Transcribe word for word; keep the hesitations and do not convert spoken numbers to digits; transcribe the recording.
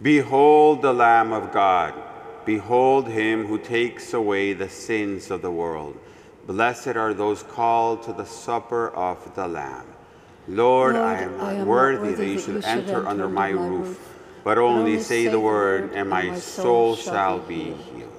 Behold the Lamb of God. Behold him who takes away the sins of the world. Blessed are those called to the supper of the Lamb. Lord, Lord, I am not I am worthy, not worthy that you should enter, enter under my roof, roof, but only say the word, and my soul shall be healed.